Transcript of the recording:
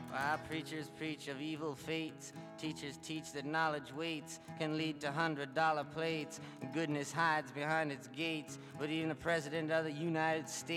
While preachers preach of evil fates, teachers teach that knowledge waits can lead to $100 plates. Goodness hides behind its gates, but even the President of the United States